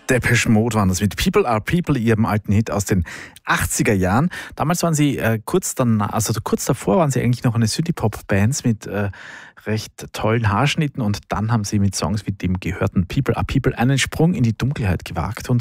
Depeche Mode waren das mit People Are People, ihrem alten Hit aus den 80er Jahren. Damals waren sie kurz davor waren sie eigentlich noch eine Synthie-Pop-Band mit recht tollen Haarschnitten und dann haben sie mit Songs wie dem gehörten People Are People einen Sprung in die Dunkelheit gewagt und